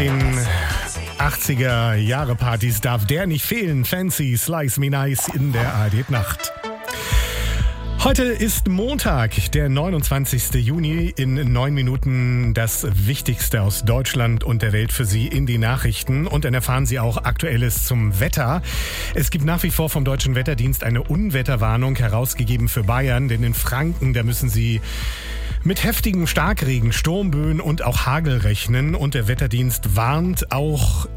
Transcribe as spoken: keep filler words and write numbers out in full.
den achtziger-Jahre-Partys darf der nicht fehlen. Fancy Slice Me Nice in der A R D-Nacht. Heute ist Montag, der neunundzwanzigster Juni. In neun Minuten das Wichtigste aus Deutschland und der Welt für Sie in die Nachrichten. Und dann erfahren Sie auch Aktuelles zum Wetter. Es gibt nach wie vor vom Deutschen Wetterdienst eine Unwetterwarnung herausgegeben für Bayern. Denn in Franken, da müssen Sie mit heftigem Starkregen, Sturmböen und auch Hagel rechnen. Und der Wetterdienst warnt auch